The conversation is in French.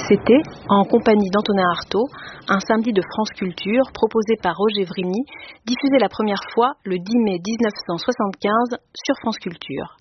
C'était, en compagnie d'Antonin Artaud, un samedi de France Culture proposé par Roger Vrigny, diffusé la première fois le 10 mai 1975 sur France Culture.